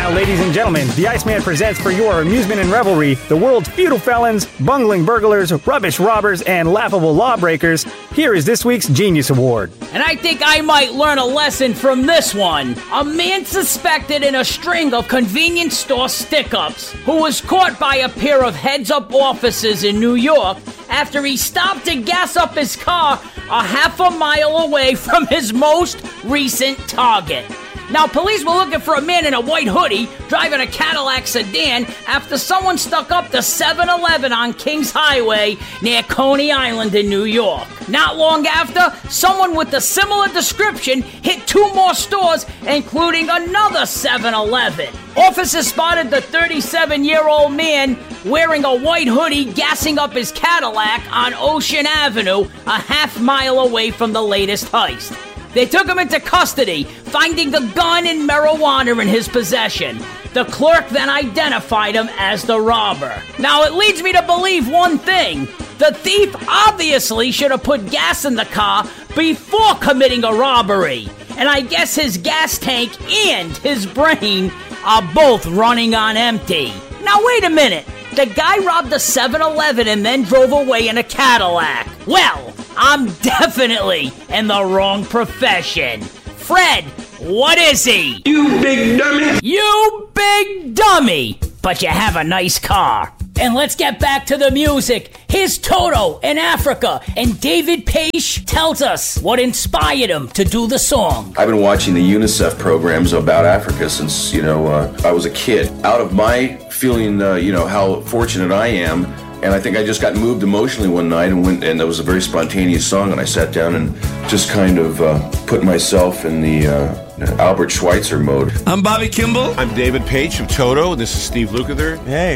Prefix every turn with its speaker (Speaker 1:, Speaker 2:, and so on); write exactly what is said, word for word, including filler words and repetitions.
Speaker 1: now, ladies and gentlemen, the Iceman presents for your amusement and revelry the world's feudal felons, bungling burglars, rubbish robbers, and laughable lawbreakers. Here is this week's Genius Award.
Speaker 2: And I think I might learn a lesson from this one. A man suspected in a string of convenience store stick-ups who was caught by a pair of heads-up officers in New York after he stopped to gas up his car a half a mile away from his most recent target. Now, police were looking for a man in a white hoodie driving a Cadillac sedan after someone stuck up the seven eleven on Kings Highway near Coney Island in New York. Not long after, someone with a similar description hit two more stores, including another seven eleven. Officers spotted the thirty-seven-year-old man wearing a white hoodie gassing up his Cadillac on Ocean Avenue, a half mile away from the latest heist. They took him into custody, finding a gun and marijuana in his possession. The clerk then identified him as the robber. Now, it leads me to believe one thing. The thief obviously should have put gas in the car before committing a robbery. And I guess his gas tank and his brain are both running on empty. Now, wait a minute. The guy robbed a seven eleven and then drove away in a Cadillac. Well, I'm definitely in the wrong profession. Fred, what is he?
Speaker 3: You big dummy.
Speaker 2: You big dummy. But you have a nice car. And let's get back to the music. Here's Toto in Africa, and David Page tells us what inspired him to do the song.
Speaker 4: I've been watching the UNICEF programs about Africa since, you know, uh, I was a kid. Out of my feeling, uh, you know, how fortunate I am, and I think I just got moved emotionally one night and went, and it was a very spontaneous song, and I sat down and just kind of uh, put myself in the uh, Albert Schweitzer mode.
Speaker 5: I'm Bobby Kimball.
Speaker 6: I'm David Page from Toto. This is Steve Lukather.
Speaker 7: Hey,